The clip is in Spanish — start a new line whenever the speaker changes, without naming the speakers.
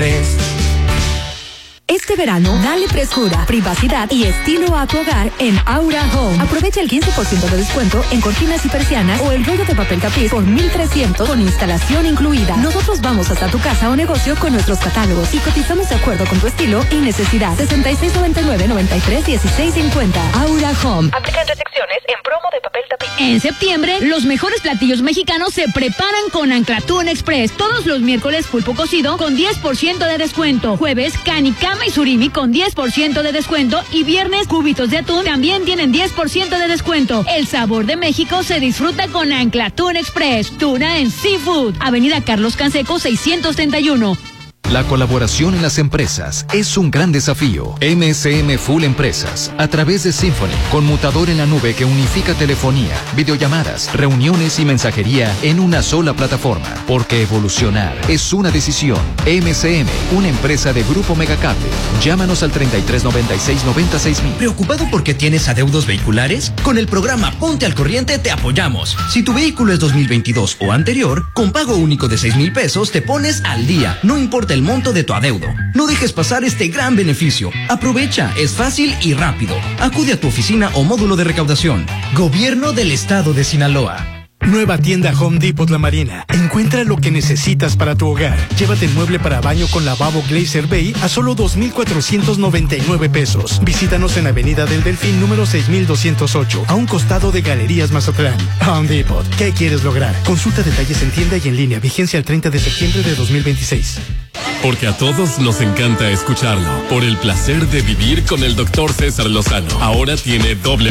93.
Este verano, dale frescura, privacidad y estilo a tu hogar en Aura Home. Aprovecha el 15% de descuento en cortinas y persianas o el rollo de papel tapiz por $1,300 con instalación incluida. Nosotros vamos hasta tu casa o negocio con nuestros catálogos y cotizamos de acuerdo con tu estilo y necesidad. 6699-931650. Aura Home. Aplican restricciones en promo de papel tapiz.
En septiembre, los mejores platillos mexicanos se preparan con Anclatún Express. Todos los miércoles, pulpo cocido con 10% de descuento. Jueves, canicama y surimi con 10% de descuento. Y viernes, cubitos de atún también tienen 10% de descuento. El sabor de México se disfruta con Anclatún Express. Tuna en Seafood. Avenida Carlos Canseco 631.
La colaboración en las empresas es un gran desafío. MSM Full Empresas, a través de Symphony, conmutador en la nube que unifica telefonía, videollamadas, reuniones y mensajería en una sola plataforma. Porque evolucionar es una decisión. MSM, una empresa de Grupo Megacable. Llámanos al 3396-96000.
¿Preocupado porque tienes adeudos vehiculares? Con el programa Ponte al Corriente te apoyamos. Si tu vehículo es 2022 o anterior, con pago único de 6,000 pesos te pones al día. No importa el monto de tu adeudo. No dejes pasar este gran beneficio. Aprovecha, es fácil y rápido. Acude a tu oficina o módulo de recaudación. Gobierno del Estado de Sinaloa.
Nueva tienda Home Depot La Marina. Encuentra lo que necesitas para tu hogar. Llévate el mueble para baño con lavabo Glazer Bay a solo 2,499 pesos. Visítanos en Avenida del Delfín número 6208, a un costado de Galerías Mazatlán. Home Depot. ¿Qué quieres lograr? Consulta detalles en tienda y en línea. Vigencia el 30 de septiembre de 2026.
Porque a todos nos encanta escucharlo. Por el placer de vivir con el Dr. César Lozano. Ahora tiene doble